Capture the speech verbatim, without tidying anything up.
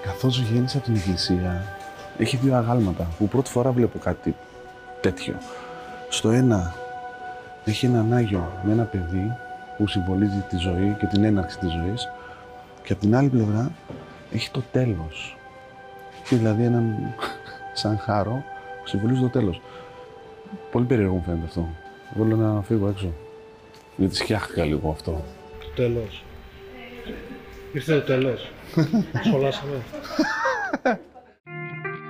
Καθώς βγαίνεις από την εκκλησία, έχει δύο αγάλματα που πρώτη φορά βλέπω κάτι τέτοιο. Στο ένα έχει έναν Άγιο με ένα παιδί που συμβολίζει τη ζωή και την έναρξη της ζωής και από την άλλη πλευρά έχει το τέλος. Έχει δηλαδή έναν σαν χάρο που συμβολίζει το τέλος. Πολύ περίεργο μου φαίνεται αυτό. Θέλω να φύγω έξω. Γιατί σκιάχτηκα λίγο αυτό. Το τέλος. Ήρθε το τέλος. Σχολάσαμε.